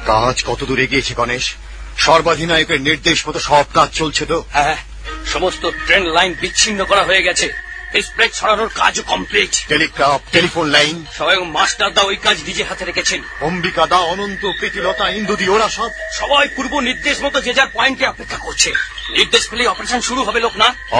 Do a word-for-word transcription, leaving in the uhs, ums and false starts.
কাজ কত দূর এগিয়েছে গণেশ? সর্বাধিনায়কের নির্দেশ মতো সব কাজ চলছে তো? হ্যাঁ, সমস্ত ট্রেন লাইন বিচ্ছিন্ন করা হয়ে গেছে। স্প্রে ছড়ানোর কাজও কমপ্লিট। টেলিগ্রাফ, টেলিফোন লাইন, স্বয়ং মাস্টার দা ওই কাজ নিজে হাতে রেখেছেন। অম্বিকা দা, অনন্ত, প্রীতিলতা, ইন্দুদি ওরা সব সবাই পূর্ব নির্দেশ মতো যে যার পয়েন্টে অপেক্ষা করছে। নির্দেশ পেলে অপারেশন শুরু হবে লোকনাথ।